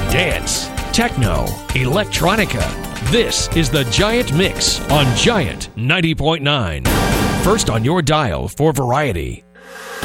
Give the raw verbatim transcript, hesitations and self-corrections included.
dance, techno, electronica. This is the Giant Mix on Giant ninety point nine. First on your dial for variety.